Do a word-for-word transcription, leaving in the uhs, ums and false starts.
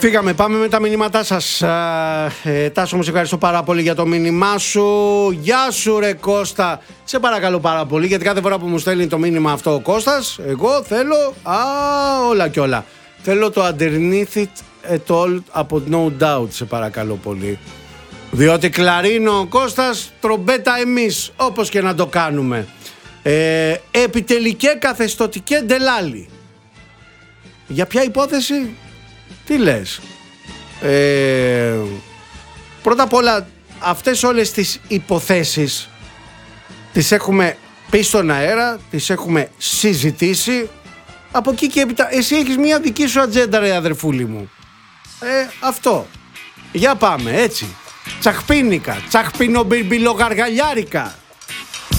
Φύγαμε, πάμε με τα μηνύματά σας. ε, Τάσο, μου σε ευχαριστώ πάρα πολύ για το μήνυμά σου. Γεια σου ρε Κώστα. Σε παρακαλώ πάρα πολύ, γιατί κάθε φορά που μου στέλνει το μήνυμα αυτό ο Κώστας, εγώ θέλω α, όλα και όλα. Θέλω το underneath it at all από No Doubt, σε παρακαλώ πολύ. Διότι κλαρίνο ο Κώστας, τρομπέτα εμείς, όπως και να το κάνουμε. ε, Επιτελικέ καθεστωτικέ ντελάλι. Για ποια υπόθεση? Τι λες? ε, Πρώτα απ' όλα, αυτές όλες τις υποθέσεις τις έχουμε πει στον αέρα, τις έχουμε συζητήσει. Από εκεί και έπειτα εσύ έχεις μια δική σου ατζέντα ρε αδερφούλη μου. ε, Αυτό. Για πάμε έτσι. Τσαχπίνικα, τσαχπινο μπιρμπιλογαργαλιάρικα.